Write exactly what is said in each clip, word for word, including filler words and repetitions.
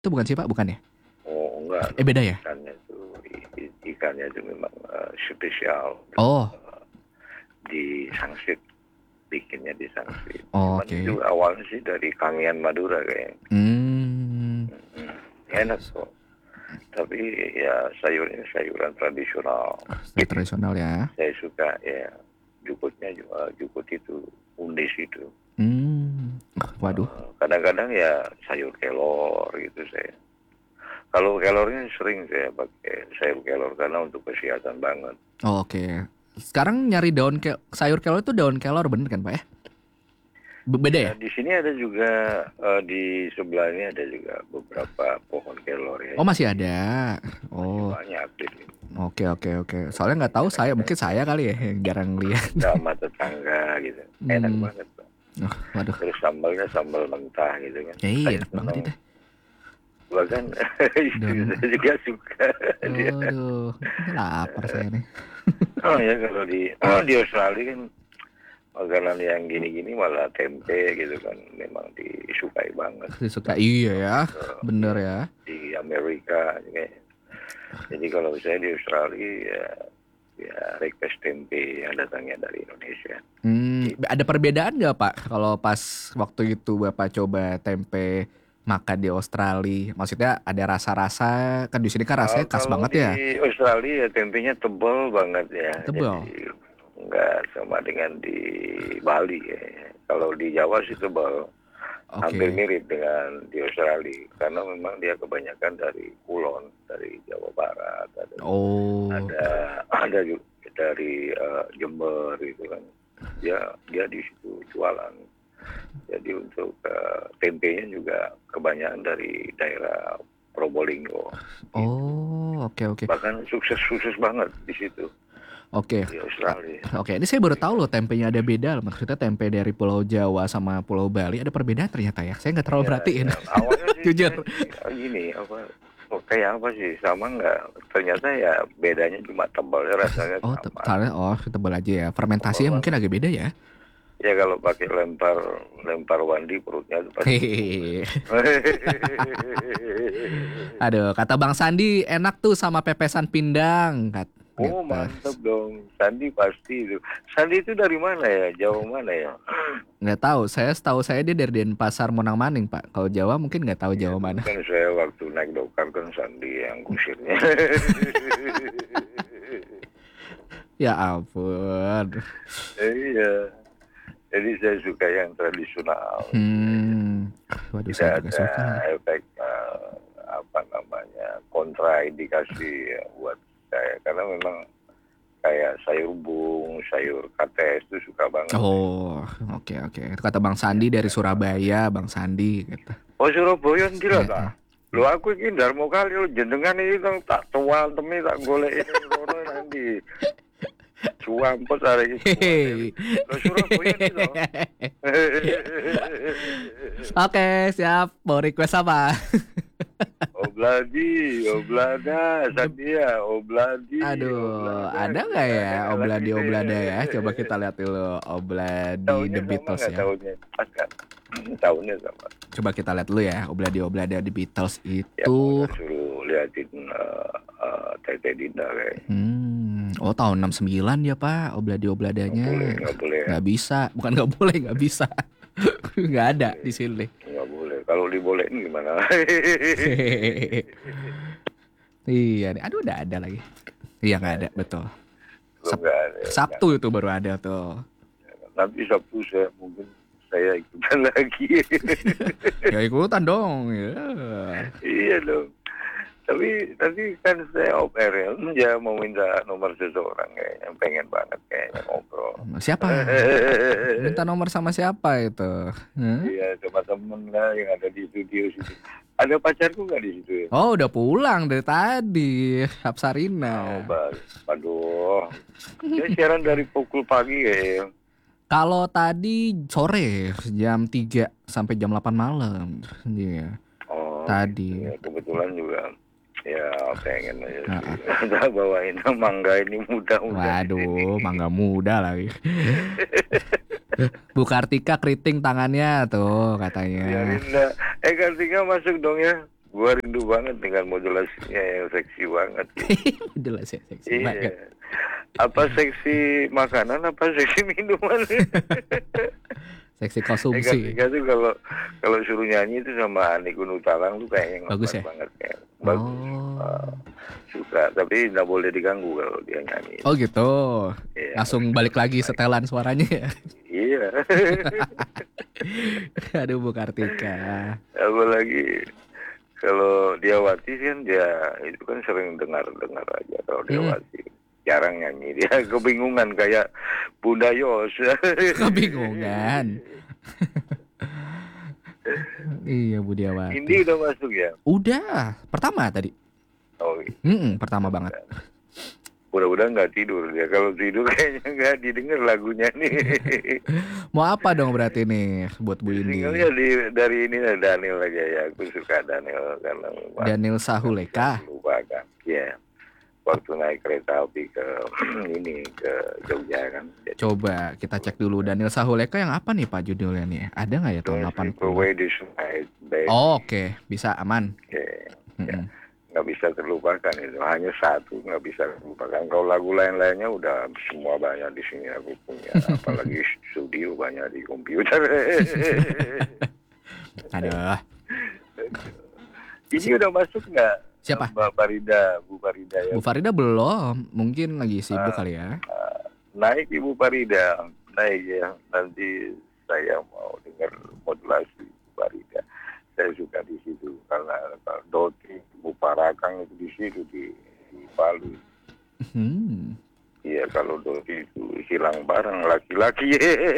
Itu bukan sih Pak, bukan ya? Oh enggak, Eh beda ya? ikannya itu ikannya itu memang uh, spesial. Oh. Uh, di Sangsit, bikinnya di Sangsit. Oh, Cuman oke. itu awalnya sih dari Kangean Madura kayaknya. Hmm. Hmm, enak kok. Tapi ya sayurnya sayuran tradisional. Sayur tradisional ya. Saya suka ya jukutnya juga jukut itu undis itu. Hmm. Waduh. Uh, kadang-kadang ya sayur kelor gitu saya. Kalau kelornya sering saya pakai sayur kelor karena untuk kesehatan banget. Oh, oke. Okay. Sekarang nyari daun ke sayur kelor itu daun kelor bener kan Pak ya? Beda ya? Ya, di sini ada juga uh, di sebelahnya ada juga beberapa pohon kelor ya. Oh masih ada. Oh. Masih banyak ini. Oke oke oke. Soalnya nggak tahu saya, mungkin saya kali ya yang jarang lihat. Sama tetangga gitu. Enak Hmm. banget Pak. Oh, waduh. Terus sambalnya sambal mentah gitu kan. Ya, iya, Saya enak banget itu. Bahkan istri saya juga suka. Aduh, lapar saya nih. Oh ya kalau di oh, di Australia kan makanan yang gini-gini malah tempe gitu kan memang disukai banget. Disuka iya ya, bener ya. Di Amerika kayak. Jadi kalau saya di Australia ya, ya request tempe yang datangnya dari Indonesia. Hmm, ada perbedaan nggak Pak kalau pas waktu itu Bapak coba tempe makan di Australia? Maksudnya ada rasa-rasa, kan di sini kan rasanya Oh, khas banget ya. Di Australia ya tempenya tebal banget ya. Tebal. Jadi nggak sama dengan di Bali ya. Kalau di Jawa sih tebal. Okay. Hampir mirip dengan di Australia karena memang dia kebanyakan dari Kulon, dari Jawa Barat, ada oh. ada ada juga dari uh, Jember gitu kan. Dia dia di situ jualan. Jadi untuk uh, tempenya juga kebanyakan dari daerah Probolinggo. Oh, oke gitu. Oke. Okay. Bahkan sukses-sukses banget di situ. Oke. Okay. Oke, okay. Ini saya baru tahu loh tempenya ada beda. Maksudnya tempe dari Pulau Jawa sama Pulau Bali ada perbedaan ternyata ya. Saya nggak terlalu ya, perhatiin. Ya. Awalnya sih jujur. Gini apa? Oh, kayak apa sih? Sama nggak? Ternyata ya bedanya cuma tebalnya rasanya oh, sama. Te- oh, tebal aja ya. Fermentasinya tebal mungkin agak beda ya. Ya kalau pakai lempar lempar wandi perutnya itu pasti. Aduh, kata Bang Sandi enak tuh sama pepesan pindang. Kat, oh gitu. Mantap dong, Sandi pasti itu. Sandi itu dari mana ya? Jawa mana ya? Nggak tahu. Saya setahu saya dia dari Denpasar Monang Maning Pak. Kalau Jawa mungkin nggak tahu Jawa ya, mana. Kan saya waktu naik dokar kan Sandi yang kusirnya. Ya ampun. Iya. Jadi saya suka yang tradisional. Hmm. Waduh, tidak saya juga ada suka. efek uh, apa namanya kontraindikasi ya, buat saya karena memang kayak sayur bung, sayur kates itu suka banget. Oh, oke okay, oke. Okay. Itu kata Bang Sandi ya, dari Surabaya, Bang Sandi gitu. Oh Surabaya gila ta. Lo aku iki ndarmo kali lo jenengan iki tak tuwal temi tak goleki ngono nanti. Cuampet hari ini. Oke, siap. Mau request apa? Obladi, oblada, Sandia, obladi. Aduh, oblada. Ada nggak ya obladi oblada ya? Coba kita lihat dulu obladi tahunnya The Beatles ya. Tahunnya kan? Tahunnya sama. Coba kita lihat dulu ya obladi oblada The Beatles itu. Ya, suruh liatin uh, uh, Tete Dinda kayak. Hmm. Oh tahun enam sembilan ya Pak, obladi-obladanya. Nggak boleh, nggak boleh. Nggak bisa, bukan nggak boleh, nggak bisa. Nggak ada di sini. Nggak boleh, kalau dibolehin gimana? Iya, aduh udah ada lagi. Iya nggak ada, betul. Sab- ada, Sabtu itu baru ada tuh. Nanti Sabtu saya mungkin saya ikutan lagi. Ya ikutan dong. Ya. Iya dong. Tapi nanti kan saya off air ya, dia mau minta nomor seseorang kayaknya, pengen banget kayaknya ngobrol. Siapa? Minta nomor sama siapa itu? Hmm? Iya, sama temen lah yang ada di studio situ. Ada pacarku nggak di situ ya? Oh, udah pulang dari tadi, Hapsarina. Oh, aduh, dia siaran dari pukul pagi kayaknya. Kalau tadi sore jam tiga sampai jam delapan malam. Iya. Oh, tadi. Gitu ya. Kebetulan juga ya pengen aja sih. Udah bawain mangga ini muda-muda. Waduh, mangga muda lagi. Bu Kartika keriting tangannya tuh katanya. Ya, eh Kartika masuk dong ya. Gua rindu banget dengan modulasinya yang seksi banget. Gitu. Udah lah saya seksi Iya. banget. Apa seksi makanan, apa seksi minuman? Seksi Eh konsumsi. Kartika tuh kalau kalau suruh nyanyi itu sama Ani Gunutalang tuh kayaknya Bagus ngefans ya? banget ya. Bagus. Oh. Uh, suka, tapi nggak boleh diganggu kalau dia nyanyi. Oh gitu. Iya, Langsung harus balik lagi baik. setelan suaranya ya. Iya. Aduh Bu Kartika. Apalagi kalau dia Wati kan dia itu kan sering dengar-dengar aja kalau dia Hmm. Wati. Jarang nyanyi, dia kebingungan kayak Bunda Yos. Kebingungan. Iya Bu Diawati. Ini udah masuk ya? Udah, pertama tadi. Oh, Mm-mm, pertama banget. mudah-mudahan nggak tidur dia. Kalau tidur kayaknya nggak didengar lagunya nih. Mau apa dong berarti nih buat Bu Indi? Singlenya di, dari ini Daniel aja ya. Aku suka Daniel karena Daniel Sahuleka. lupakan. Ya. Waktu naik kereta api ke ini ke Jogja kan. Jadi, Coba kita cek dulu Daniel Sahuleka yang apa nih Pak judulnya nih? Ada nggak ya tahun delapan puluh? Away This Night, baby. Oh, oke, okay. Bisa aman. Oke. Ya. Mm-mm. Nggak bisa terlupakan itu, hanya satu nggak bisa terlupakan. Kalau lagu lain-lainnya udah semua banyak di sini aku punya, apalagi studio banyak di komputer. Aduh. Ini udah masuk nggak? Siapa? Mbak Farida, Bu Farida ya. Bu Farida belum, mungkin lagi sibuk Ah. kali ya. Naik Ibu Farida, naik ya. Nanti saya mau dengar modulasi Bu Farida. Saya suka di situ karena Doti, Bu Parakang itu di situ di, di Palu. Hmm. Iya, kalau Doti itu hilang barang laki-laki.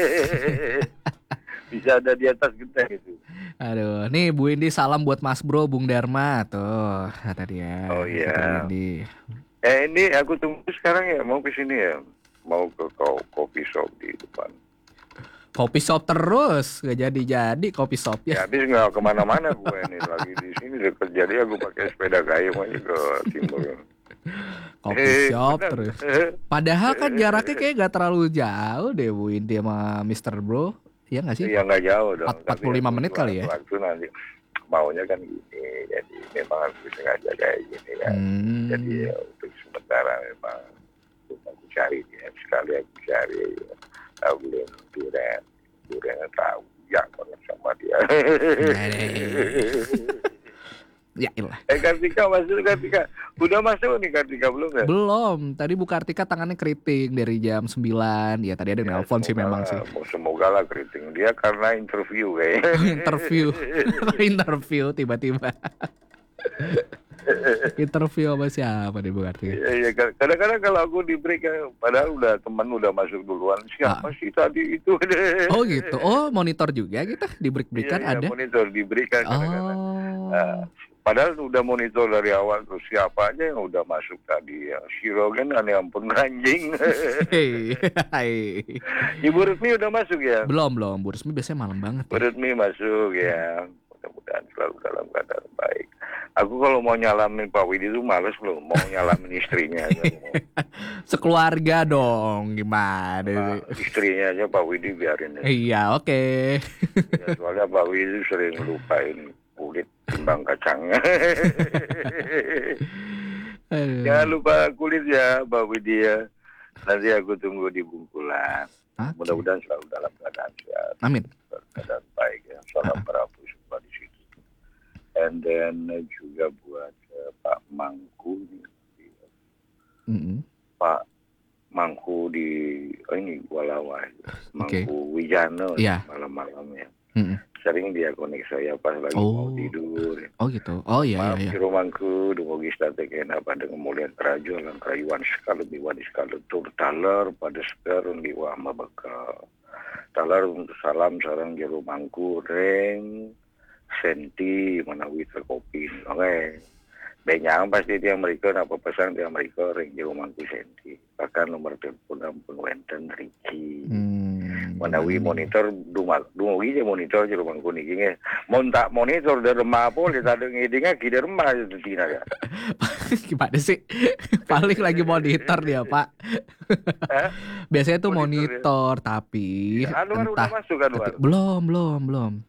Bisa ada di atas genteng itu. Aduh, nih Bu Indi salam buat Mas Bro Bung Dharma tuh kata dia. Oh, iya. Kata Bu Indi. Eh ini aku tunggu sekarang ya, mau ke sini ya. Mau ke ko- kopi shop di depan. Kopi shop terus, gak jadi-jadi kopi shop Ya ya. habis nggak kemana-mana gue ini lagi di sini dekat, jadi aku pakai sepeda kayu aja ke timur. Kopi Eh, shop benar. terus. Padahal kan jaraknya kayak gak terlalu jauh deh Bu Indi sama mister Bro. Iya gak sih? Iya nggak jauh dong. empat puluh lima Tapi menit aku kali ya? Waktu nanti maunya kan gini, jadi memang harus sengaja kayak gini kan. Hmm. Jadi ya, untuk sementara memang untuk aku cari dia, sekali aku cari ya. Aku belum durian, durian tahu ya banget sama dia. Ya ilah. Eh Kartika masuk, Kartika udah masuk nih, Kartika belum ya? Belum, tadi Bu Kartika tangannya keriting dari jam sembilan. Ya tadi ada Ya, nelpon sih semoga memang lah, sih. Semoga lah keriting dia karena interview kayaknya. Interview. Interview tiba-tiba. Interview sama siapa nih Bu Kartika? Iya, iya. Kadang-kadang kalau aku di break ya, padahal udah teman udah masuk duluan. Siapa Ah. sih tadi itu? Oh gitu. Oh monitor juga gitu di break-breakan Iya, iya, ada. monitor di break kan kadang-kadang. Oh. Nah, padahal udah monitor dari awal, terus siapa aja yang udah masuk tadi ya. Si Rogan aneh ampun anjing. Hei. Hai. Ibu Retmi udah masuk ya? Belum belum. Bu Resmi biasanya malam banget. Bu Ya. Retmi masuk ya. Mudah-mudahan selalu dalam keadaan baik. Aku kalau mau nyalamin Pak Widi itu males loh, mau nyalamin istrinya aja. Sekeluarga dong. Gimana Nah, sih? istrinya aja Pak Widi biarin aja. Iya oke. Ya, soalnya Pak Widi sering lupain kulit timbang kacangnya. Aduh. Jangan lupa kulit ya Pak Widi ya. Nanti aku tunggu di Bungkulan. Oke. Mudah-mudahan selalu dalam keadaan sehat, Amin. dalam keadaan baik ya. Salam Prabu semua di situ. And then uh, juga buat uh, Pak Mangku nih. Mm-mm. Pak Mangku di oh ini Walawai. Oke. Mangku Wijano Iya. malam-malam ya. Mm-mm. Sering dia konek saya pas lagi Oh. mau tidur. Oh gitu. Oh iya Maaf, iya iya. di rumahku, dungo gistate kena pada kemuliaan kerajo lan krayuan sekali biwa di sekali tur taler pada sekarang di wama bakal taler untuk salam sarang di rumahku reng senti menawi terkopi oke benyang pasti dia mereka apa pesan dia mereka reng di rumahku senti bahkan nomor telepon ampun wenten Ricky. Hmm. Menawi monitor dumah dungo aja monitor di rumahku niki nge mon tak monitor dari rumah apa lihat ada ngidingnya di rumah itu tidak ya. Gimana sih? Paling lagi monitor dia Pak. Hah? Biasanya tuh Monitor, monitor, tapi Ya, Anwar entah udah masuk Anwar. tapi- belum belum belum.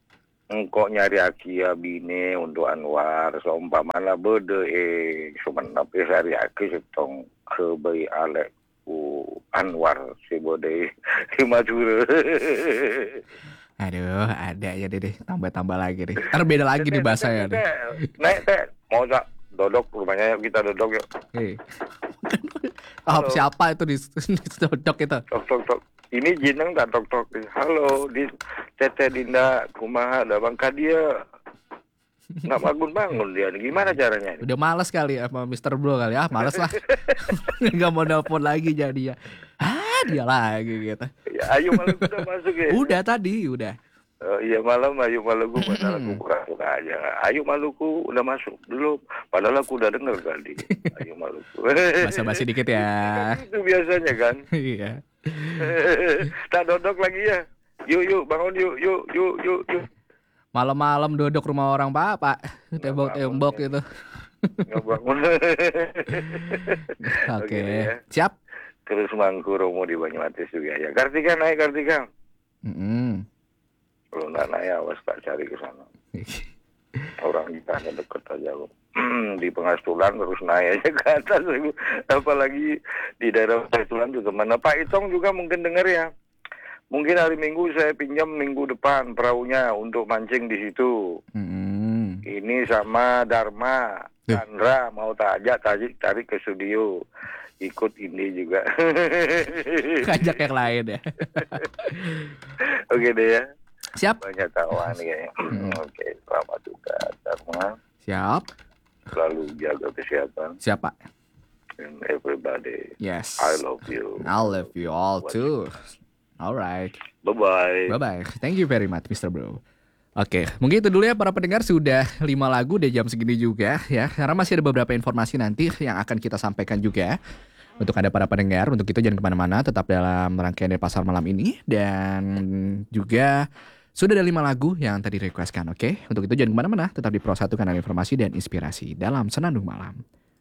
engkau nyari akia bine untuk Anwar seumpamana bede eh sumenep eh sari aki setong kebei alek ku Anwar si bode Madura. Aduh, ada ya deh, deh. Tambah-tambah lagi deh. Ntar beda lagi nih bahasanya nih. Naik teh, mau tak dodok rumahnya, yuk kita dodok yuk. Hei. Oh, siapa itu di, di dodok itu? Tok tok tok. Ini jeneng tak tok tok. Halo, di Tete Dinda kumaha ada Bang Kadia. Nggak bangun-bangun dia. Gimana caranya? Udah males kali sama mister Bro kali. Ah, males lah. Nggak mau nelpon lagi jadi ya. Ah, dia lagi gitu. Ya, Ayu Maluku udah masuk ya? Udah tadi, udah. Oh, iya malam Ayu Maluku mana aku buka-buka aja. Ayu Maluku udah masuk belum? Padahal aku udah denger tadi. Ayu Maluku. Basa-basi dikit ya. Itu biasanya kan. Iya. Tak dodok lagi ya. Yuk yuk bangun yuk yuk yuk yuk yuk. Malam-malam dodok rumah orang bapak. Tembok-tembok itu. Nggak bangun. Oke. Ya. Siap. Terus mangku Romo di Banyumatis juga ya. Kartika naik Kartika. Mm-mm. Kalau nggak naik awas tak cari ke sana. Orang kita hanya deket aja loh. Di Pengastulan terus naik aja ke atas. Apalagi di daerah Pengastulan juga mana. Pak Itong juga mungkin dengar ya. Mungkin hari Minggu saya pinjam minggu depan perahunya untuk mancing di situ. Mm-mm. Ini sama Dharma, Chandra mau tak ajak tarik tarik ke studio. Ikut ini juga. Kajak yang lain ya. Oke deh ya. Siap. Banyak tahuan kayaknya. Oke, selamat juga Dharma. Siap. Selalu jaga kesehatan. Siap, Pak. And everybody. Yes. I love you. I love you all too. Alright. Bye-bye. Bye-bye. Thank you very much, mister Bro. Oke, mungkin itu dulu ya para pendengar. Sudah lima lagu udah jam segini juga ya. Karena masih ada beberapa informasi nanti yang akan kita sampaikan juga untuk Anda para pendengar. Untuk itu jangan kemana-mana, tetap dalam rangkaian dari Pasar Malam ini. Dan juga sudah ada lima lagu yang tadi requestkan, oke? Untuk itu jangan kemana-mana, tetap di Pro satu Kanal Informasi dan Inspirasi dalam Senandung Malam.